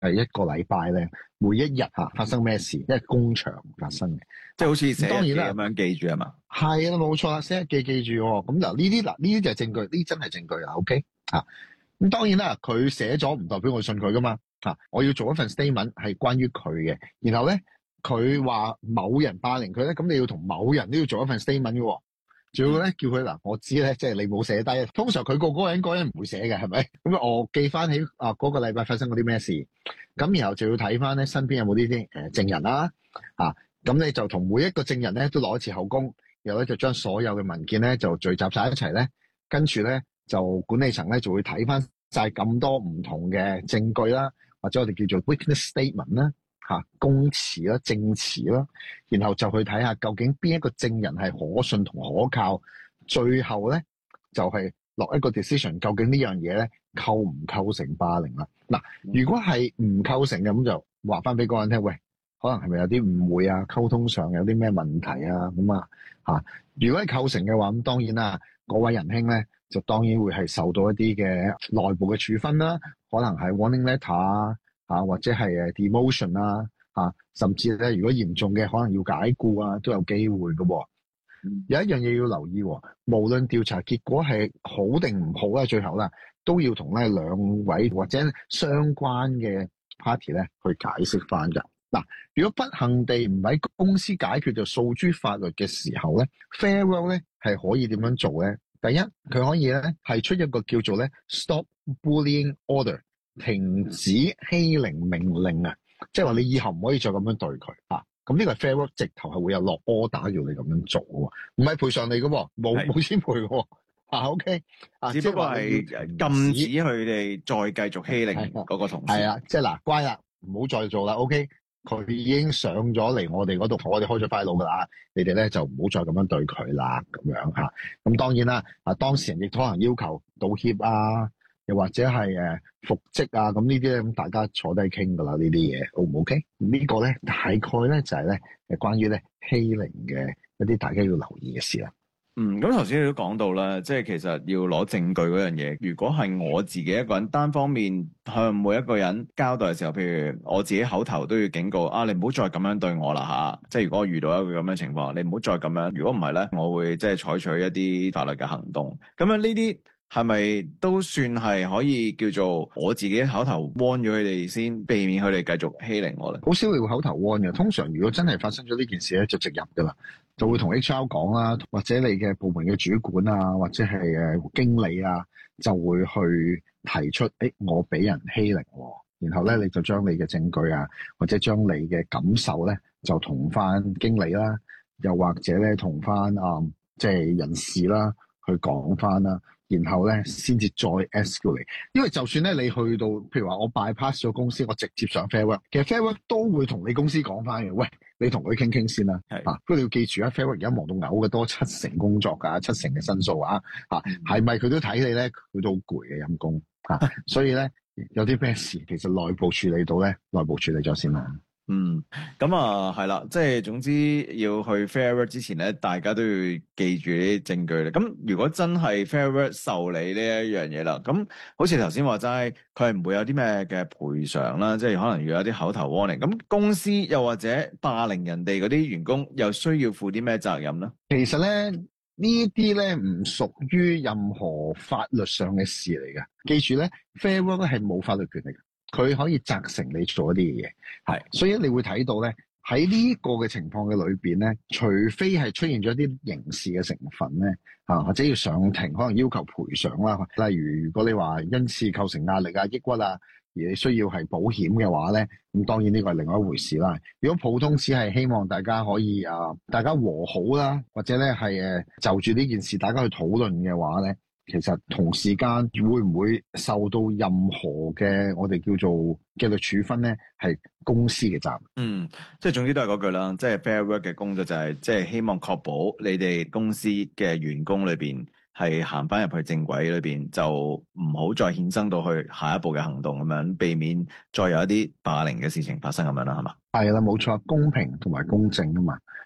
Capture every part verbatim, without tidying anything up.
係一個禮拜咧，每一日嚇發生咩事，因為工場發生嘅， 即係好似寫當然啦咁樣記住係嘛？ 係啦，冇錯啦，寫日記記住喎。咁嗱呢啲嗱呢啲就係證據，呢啲真係證據啦。OK 啊，咁當然啦，佢寫咗唔代表我信佢噶嘛。啊，我要做一份 statement 係關於佢嘅，然後咧佢話某人霸凌佢咧，咁你要同某人都要做一份 statement 嘅喎。仲要咧叫佢嗱，我知咧，即係你冇寫低。通常佢個嗰個人嗰個人唔會寫嘅，係咪？咁我記翻起啊嗰個禮拜發生過啲咩事，咁然後就要睇翻咧身邊有冇呢啲誒證人啦，啊，咁你就同每一個證人咧都攞一次口供，然後咧就將所有嘅文件咧就聚集晒一齊咧，跟住咧就管理層咧就會睇翻晒咁多唔同嘅證據啦，或者我哋叫做 witness statement 啦。吓，供詞啦、證詞啦，然後就去睇下究竟邊一個證人係可信同可靠，最後咧就係、是、落一個 decision， 究竟呢樣嘢咧構唔構成霸凌啦？嗱，如果係唔構成嘅，咁就話翻俾嗰個人聽，喂，可能係咪有啲誤會啊？溝通上有啲咩問題啊？咁啊吓，如果係構成嘅話，咁當然啦，嗰位仁兄咧就當然會係受到一啲嘅內部嘅處分啦，可能係 warning letter 啊。啊，或者係誒 demotion 啊，啊，甚至咧，如果嚴重嘅，可能要解僱啊，都有機會嘅、哦。嗯、有一樣嘢要留意、哦，無論調查結果係好定唔好啦，最後啦，都要同咧兩位或者相關嘅 party 咧去解釋翻㗎。嗱，如果不幸地唔喺公司解決就訴諸法律嘅時候咧 Fair Work 咧係可以點樣做咧？第一，佢可以咧係出一個叫做咧 Stop Bullying Order。停止欺凌命令啊！即係話你以後唔可以再咁樣對佢啊！咁呢個係 Fair Work 直頭係會有落 order 要你咁樣做嘅，唔係賠償你嘅，冇冇錢賠嘅啊 ！OK 啊， 只不過係禁止佢哋再繼續欺凌嗰個同事。 係啊，即係嗱，乖啦，唔好再做啦。OK，佢已經上咗嚟我哋嗰度，同我哋開咗 file 噶啦，你哋咧就唔好再咁樣對佢啦，咁樣吓。咁當然啦，啊當事人亦可能要求道歉啊。又或者係誒復職啊，咁呢啲咧咁大家坐低傾噶啦，呢啲嘢 O 唔 OK？呢個咧大概咧就係咧誒關於咧欺凌嘅一啲大家要留意嘅事啦。 嗯，咁頭先你都講到啦，即係其實要攞證據嗰樣嘢。如果係我自己一個人單方面向每一個人交代嘅時候，譬如我自己口頭都要警告啊，你唔好再咁樣對我啦吓。即係如果我遇到一個咁樣情況，你唔好再咁樣。如果唔係咧，我會即係採取一啲法律嘅行動。咁樣呢啲。係咪都算係可以叫做我自己口頭 warn 咗佢哋先，避免佢哋繼續欺凌我咧？ 好少會口頭 warn 嘅，通常如果真係發生咗呢件事咧，就直入噶啦，就會同 H R 講啦，或者你嘅部門嘅主管啊，或者係誒經理啊，就會去提出，誒、欸、我俾人欺凌，然後咧你就將你嘅證據啊，或者將你嘅感受咧，就同翻經理啦，又或者咧同翻啊即係人事啦去講翻啦。然後咧，先至再 escalate，因為就算咧你去到，譬如話我 bypass 咗公司，我直接上 Fair Work，其實 Fair Work 都會同你公司講翻嘅。喂，你同佢傾傾先啦。係啊，不過你要記住啊 ，Fair Work 而家忙到嘔嘅，多七成工作㗎，七成嘅申訴啊，啊，係咪佢都睇你咧？佢都好攰嘅陰公啊，所以咧有啲咩事，其實內部處理到咧，內部處理咗先啦。 嗯，咁啊係啦，即係總之要去 Fair Work 之前咧，大家都要記住啲證據咧。咁如果真係 Fair Work 受理呢一樣嘢啦，咁好似頭先話齋，佢係唔會有啲咩嘅賠償啦，即係可能要有啲口頭 warning。咁公司又或者霸凌人哋嗰啲員工，又需要負啲咩責任咧？ 其實咧呢啲咧唔屬於任何法律上嘅事嚟嘅。記住咧 ，Fair Work 係冇法律權力嘅。佢可以責成你做一啲嘢，係，所以你會睇到咧喺呢個嘅情況嘅裏邊咧，除非係出現咗一啲刑事嘅成分咧，啊或者要上庭，可能要求賠償啦。例如如果你話因此構成壓力啊、抑鬱啊，而你需要係保險嘅話咧，咁當然呢個係另外一回事啦。如果普通只係希望大家可以啊，大家和好啦，或者咧係誒就住呢件事大家去討論嘅話咧。其實同時間會唔會受到任何嘅我哋叫做紀律處分咧？係公司嘅責任。 嗯，即係總之都係嗰句啦，即係 Fair Work 嘅工作就係即係希望確保你哋公司嘅員工裏邊係行翻入去正軌裏邊，就唔好再衍生到去下一步嘅行動咁樣，避免再有一啲霸凌嘅事情發生咁樣啦，係嘛？ 係啦，冇錯，公平同埋公正啊嘛。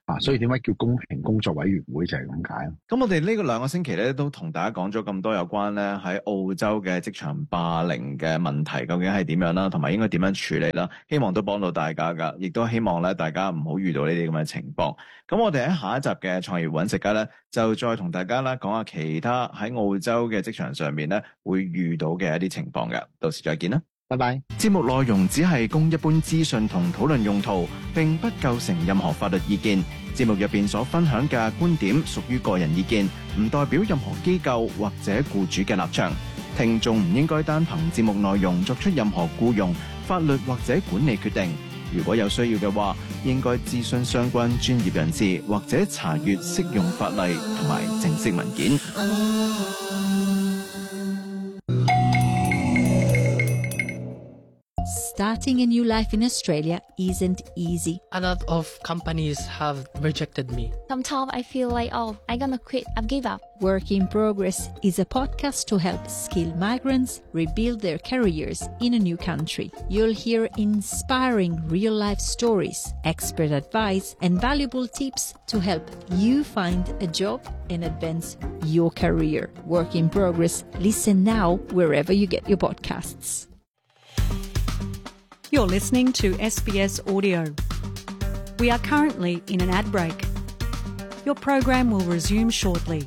啊，所以點解叫公平工作委員會就係咁解咯。 咁我哋呢個兩個星期咧都同大家講咗咁多有關咧喺澳洲嘅職場霸凌嘅問題究竟係點樣啦，同埋應該點樣處理啦，希望都幫到大家噶，亦都希望咧大家唔好遇到呢啲咁嘅情況。咁我哋喺下一集嘅創業揾食家咧，就再同大家咧講下其他喺澳洲嘅職場上面咧會遇到嘅一啲情況嘅，到時再見啦。 拜拜。 節目內容只係供一般資訊同討論用途，並不構成任何法律意見。節目入邊所分享嘅觀點屬於個人意見，唔代表任何機構或者僱主嘅立場。聽眾唔應該單憑節目內容作出任何僱傭、法律或者管理決定。如果有需要嘅話，應該諮詢相關專業人士或者查閱適用法例同埋正式文件。 Starting a new life in Australia isn't easy. A lot of companies have rejected me. Sometimes I feel like, oh, I'm gonna quit, I've give up. Work in Progress is a podcast to help skilled migrants rebuild their careers in a new country. You'll hear inspiring real-life stories, expert advice, and valuable tips to help you find a job and advance your career. Work in Progress. Listen now wherever you get your podcasts. You're listening to S B S Audio. We are currently in an ad break. Your program will resume shortly.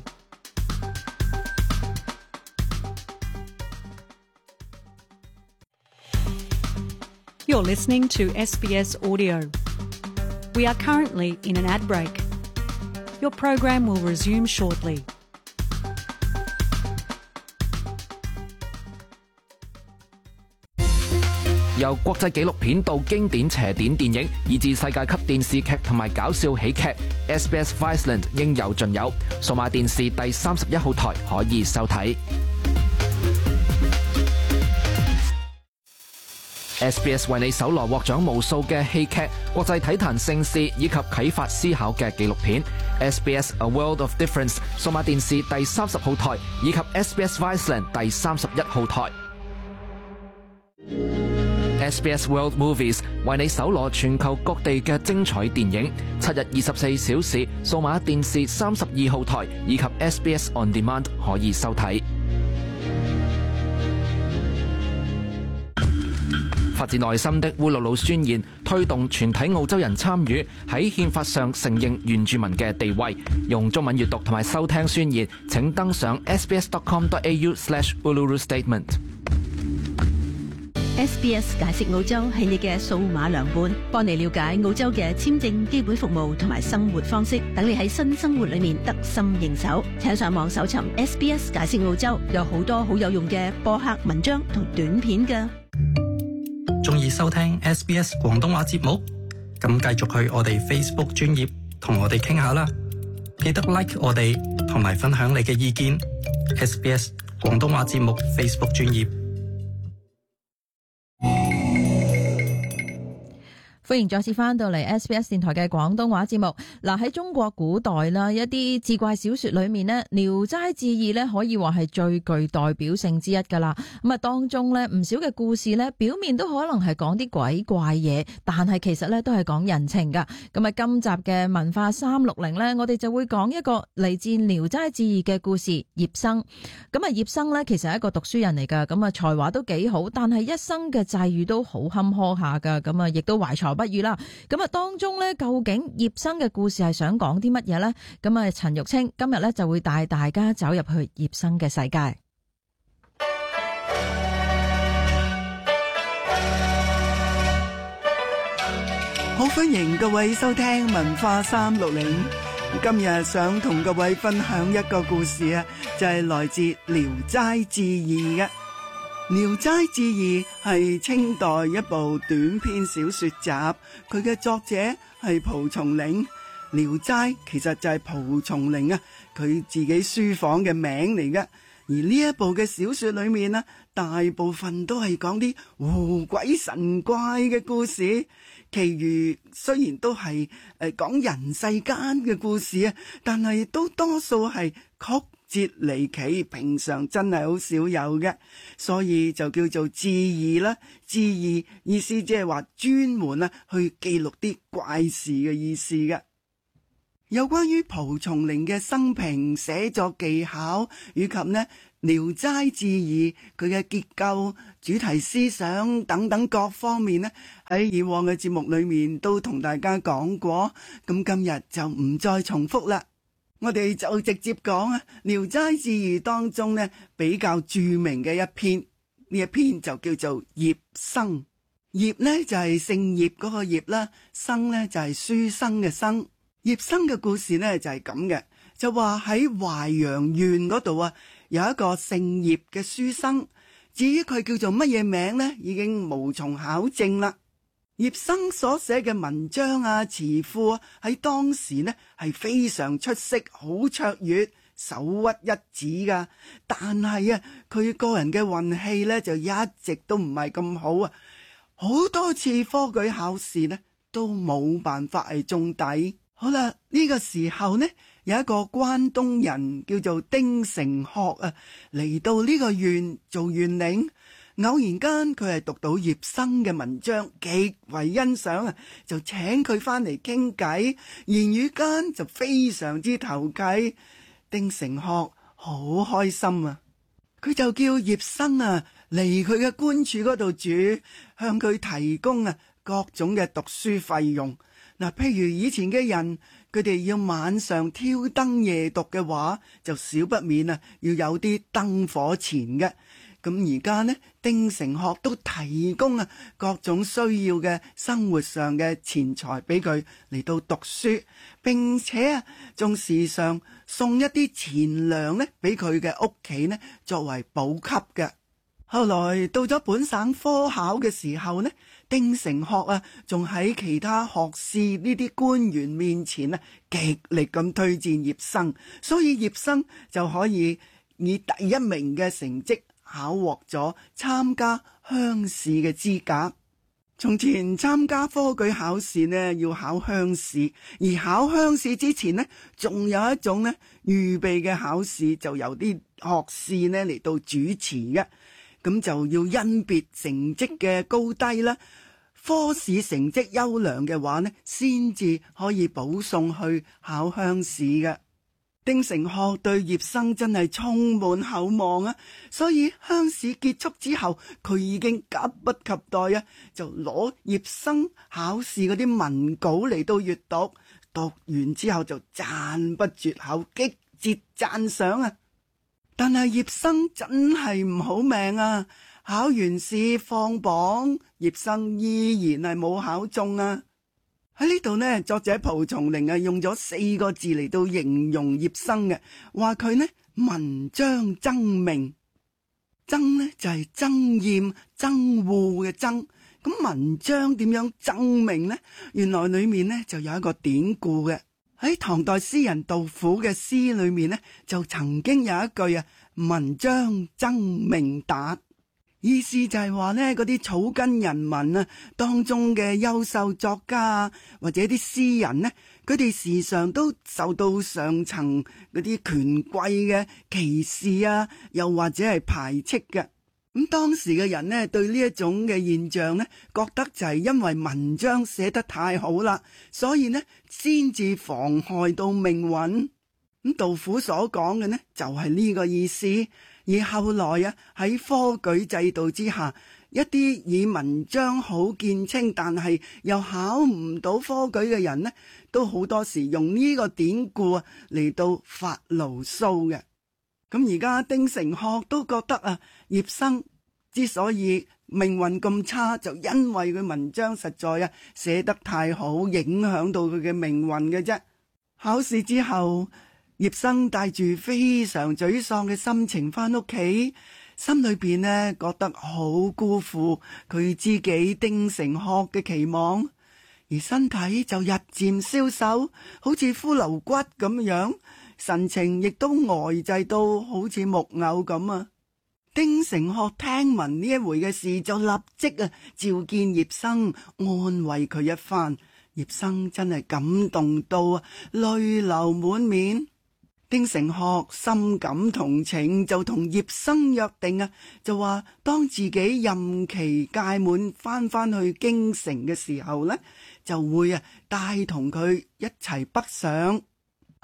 You're listening to S B S Audio. We are currently in an ad break. Your program will resume shortly. 由國際紀錄片到經典邪典電影，以至世界級電視劇同埋搞笑喜劇 ，S B S Viceland 應有盡有。數碼電視第三十一號台可以收睇。S B S 為你搜羅獲獎無數嘅戲劇、國際體壇盛事以及啟發思考嘅紀錄片。S B S A World of Difference 數碼電視第三十號台以及 S B S Viceland 第三十一號台。S B S World Movies 為你搜羅全球各地嘅精彩電影，七日二十四小時數碼電視三十二號台以及 S B S On Demand 可以收睇。發自內心的烏魯魯宣言推動全體澳洲人參與喺憲法上承認原住民嘅地位。用中文閱讀同埋收聽宣言，請登上 sbs dot com dot a u slash uluru statement。S B S 解釋澳洲係你嘅數碼良伴，幫你了解澳洲嘅簽證、基本服務同埋生活方式，等你喺新生活裏面得心應手。請上網搜尋 S B S 解釋澳洲，有好多好有用嘅播客文章同短片㗎。 鍾意收聽 S B S 廣東話節目？咁繼續去我哋 Facebook 專頁同我哋傾下啦。記得 like 我哋同埋分享你嘅意見。S B S 廣東話節目 Facebook 專頁。 歡迎再次翻到嚟 S B S 電台嘅廣東話節目。嗱，喺中國古代啦，一啲志怪小說裏面呢，聊齋志異呢可以話係最具代表性之一噶啦。咁啊，當中呢唔少嘅故事呢，表面都可能係講啲鬼怪嘢，但係其實呢都係講人情噶。咁啊，今集嘅文化三六零呢，我哋就會講一個嚟自聊齋志異嘅故事葉生。咁啊，葉生呢其實係一個讀書人嚟噶，咁啊才華都幾好，但係一生嘅際遇都好坎坷下噶。咁啊，亦都懷才不遇啦，咁啊當中咧，究竟葉生嘅故事係想講啲乜嘢呢？咁啊，陳玉清今日咧就會帶大家走入去葉生嘅世界。 好歡迎各位收聽文化三六零，今日想同各位分享一個故事啊，就係來自《聊齋志異》嘅。《聊齋志異》係清代一部短篇小說集，佢嘅作者係蒲松齡。聊齋其實就係蒲松齡啊，佢自己書房嘅名嚟嘅。而呢一部嘅小說裏面呢，大部分都係講啲狐鬼神怪嘅故事，其餘雖然都係誒講人世間嘅故事啊，但係都多數係曲折離奇，平常真係好少有嘅，所以就叫做志異啦。志異意思即係話專門啊去記錄啲怪事嘅意思嘅。 有關於蒲松齡嘅生平、寫作技巧，以及呢《聊齋志異》佢嘅結構、主題思想等等各方面呢，喺以往嘅節目裏面都同大家講過，咁今日就唔再重複啦。我哋就直接講啊，《聊齋志異》當中呢比較著名嘅一篇，呢一篇就叫做《葉生》。葉呢就係姓葉嗰個葉啦，生呢就係書生嘅生。葉生嘅故事呢就係咁嘅，就話喺淮陽縣嗰度啊，有一個姓葉嘅書生。至於佢叫做乜嘢名呢，已經無從考證啦。葉生所寫嘅文章啊、詞庫啊，喺當時呢係非常出色，好卓越，首屈一指噶。但係啊，佢個人嘅運氣呢就一直都唔係咁好啊，好多次科舉考試呢都冇辦法係中底。好啦，呢個時候呢，有一個關東人叫做丁承學啊，嚟到呢個縣做縣令。偶然間佢係讀到葉生嘅文章，極為欣賞啊，就請佢翻嚟傾偈，言語間就非常之投契。丁承學好開心啊，佢就叫葉生啊嚟佢嘅官署嗰度住，向佢提供啊各種嘅讀書費用。嗱，譬如以前嘅人，佢哋要晚上挑燈夜讀嘅話，就少不免啊要有啲燈火錢嘅。咁而家呢，丁承學都提供啊各種需要嘅生活上嘅錢財俾佢嚟到讀書，並且啊仲時常送一啲錢糧呢俾佢嘅屋企呢作為補給嘅。後來到咗本省科考嘅時候呢，丁承學啊仲喺其他學士呢啲官員面前啊極力咁推薦葉生，所以葉生就可以以第一名嘅成績考獲咗參加鄉試嘅資格。從前參加科舉考試呢要考鄉試，而考鄉試之前呢仲有一種呢預備嘅考試，就由啲學士呢嚟到主持嘅。咁就要甄別成績嘅高低啦。科試成績優良嘅話呢，先至可以保送去考鄉試嘅。丁承學對葉生真係充滿厚望啊，所以鄉試結束之後，佢已經急不及待啊，就攞葉生考試嗰啲文稿嚟到閱讀，讀完之後就讚不絕口，擊節讚賞啊。但係葉生真係唔好命啊！考完試放榜，葉生依然係冇考中啊！喺呢度呢，作者蒲松齡啊用咗四個字嚟到形容葉生嘅，話佢呢文章爭鳴，爭呢就係爭厭、憎惡嘅爭。咁文章點樣爭鳴呢？原來裏面呢就有一個典故嘅。喺唐代詩人杜甫嘅詩裏面呢，就曾經有一句啊，文章爭鳴達，意思就係話呢嗰啲草根人民啊當中嘅優秀作家啊，或者啲詩人呢，佢哋時常都受到上層嗰啲權貴嘅歧視啊，又或者係排斥嘅。咁當時嘅人呢，對呢一種嘅現象呢，覺得就係因為文章寫得太好啦，所以呢先至妨害到命運。咁杜甫所講嘅呢，就係呢個意思。而後來啊，喺科舉制度之下，一啲以文章好見稱，但係又考唔到科舉嘅人呢，都好多時用呢個典故啊嚟到發牢騷嘅。咁而家丁承學都覺得啊，葉生之所以命運咁差，就因為佢文章實在啊寫得太好，影響到佢嘅命運嘅啫。考試之後，葉生帶住非常沮喪嘅心情翻屋企，心裏邊呢覺得好辜負佢自己丁承學嘅期望，而身體就日漸消瘦，好似骷髏骨咁樣，神情亦都呆滯到好似木偶咁啊！丁承學聽聞呢一回嘅事，就立即啊召見葉生，安慰佢一番。葉生真係感動到啊淚流滿面。丁承學深感同情，就同葉生約定啊，就話當自己任期屆滿翻翻去京城嘅時候呢，就會啊帶同佢一齊北上。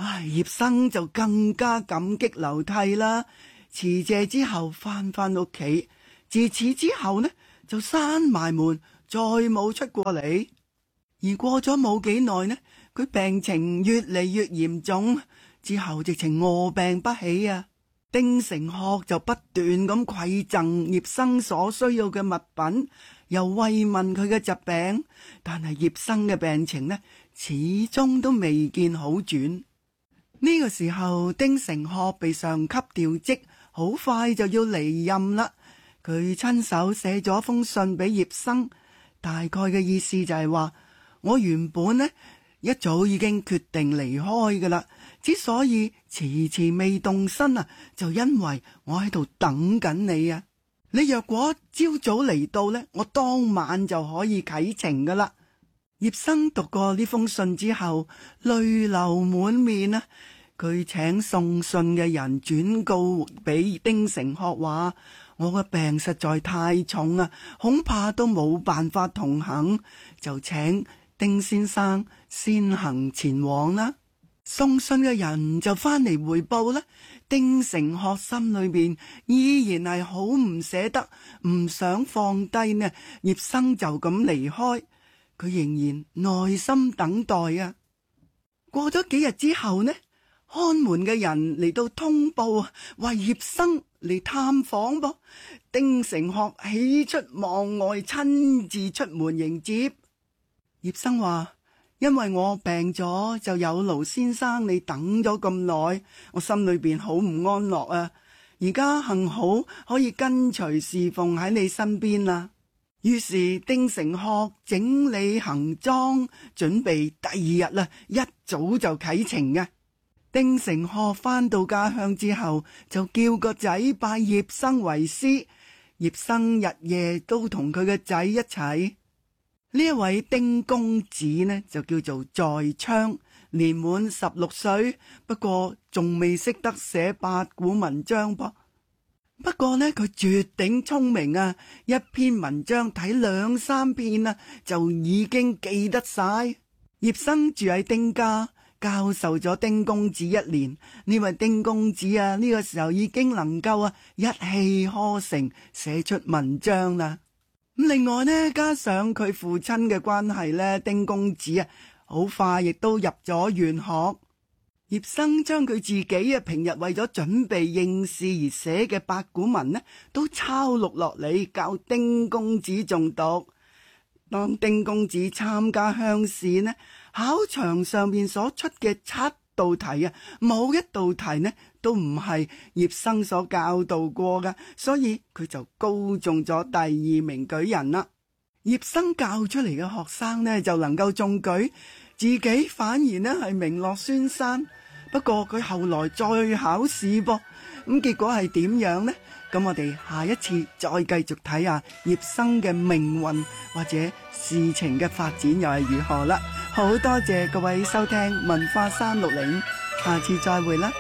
唉，葉生就更加感激流涕啦。辭謝之後翻返屋企，自此之後呢就閂埋門，再冇出過嚟。而過咗冇幾耐呢，佢病情越嚟越嚴重，之後直情臥病不起啊！丁成學就不斷咁饋贈葉生所需要嘅物品，又慰問佢嘅疾病，但係葉生嘅病情呢，始終都未見好轉。呢個時候，丁成學被上級調職，好快就要離任啦。佢親手寫咗封信俾葉生，大概嘅意思就係話：我原本呢一早已經決定離開噶啦，之所以遲遲未動身啊，就因為我喺度等緊你啊。你若果朝早嚟到呢，我當晚就可以啟程噶啦。葉生讀過呢封信之後，淚流滿面啊。佢請送信嘅人轉告俾丁成學話：我嘅病實在太重啊，恐怕都冇辦法同行，就請丁先生先行前往啦。送信嘅人就翻嚟回報啦。丁成學心裏面依然係好唔捨得，唔想放低呢葉生就咁離開，佢仍然耐心等待啊。過咗幾日之後呢，看門嘅人嚟到通報，話葉生嚟探訪噃。丁成學喜出望外，親自出門迎接。葉生話：因為我病咗，就有勞先生你等咗咁耐，我心裏邊好唔安樂啊。而家幸好可以跟隨侍奉喺你身邊啦。於是丁成學整理行裝，準備第二日啦，一早就啟程嘅。丁成學返到家鄉之後，就叫個仔拜葉生為師。葉生日夜都同佢嘅仔一齊。呢一位丁公子呢，就叫做在昌，年滿十六歲，不過仲未識得寫八股文章噃。不過呢，佢絕頂聰明啊！一篇文章睇兩三遍啊，就已經記得晒。葉生住喺丁家，教授咗丁公子一年。呢位丁公子啊，呢個時候已經能夠啊一氣呵成寫出文章啦。咁另外呢，加上佢父親嘅關係呢，丁公子啊好快亦都入咗玄學。葉生將佢自己啊平日為咗準備應試而寫嘅八股文呢，都抄錄落嚟教丁公子誦讀。當丁公子參加鄉試呢，考場上面所出嘅七道題啊，冇一道題呢都唔係葉生所教導過噶，所以佢就高中咗第二名舉人啦。葉生教出嚟嘅學生呢就能夠中舉，自己反而呢係名落孫山。不過佢後來再考試噃，咁結果係點樣呢？咁我哋下一次再繼續睇下葉生嘅命運或者事情嘅發展又係如何啦。好多謝各位收聽文化三六零，下次再會啦。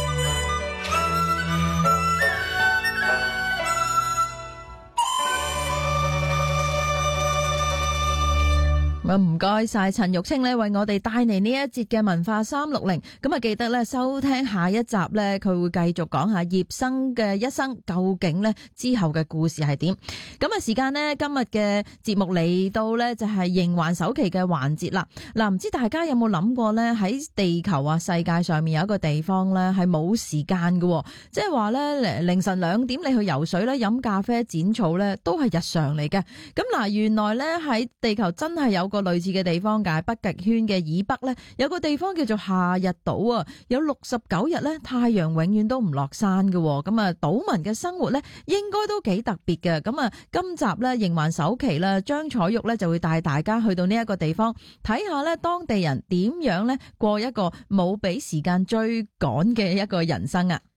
咁唔該晒陳玉清咧，為我哋帶嚟呢一節嘅文化三六零。咁啊，記得咧收聽下一集咧，佢會繼續講下葉生嘅一生究竟咧之後嘅故事係點。咁啊，時間呢，今日嘅節目嚟到咧就係迎環首期嘅環節啦。嗱，唔知大家有冇諗過咧，喺地球啊世界上面有一個地方咧係冇時間嘅，即係話咧凌晨兩點你去游水咧、飲咖啡、剪草咧都係日常嚟嘅。咁嗱，原來咧喺地球真係有個類似嘅地方，嘅北極圈嘅以北呢，有個地方叫做夏日島啊，有六十九日呢，太陽永遠都唔落山嘅。咁啊，島民嘅生活呢，應該都幾特別嘅。咁啊，今集呢，迎環首期啦，張彩玉呢，就會帶大家去到呢一個地方，睇下呢當地人點樣呢過一個冇俾時間追趕嘅一個人生啊！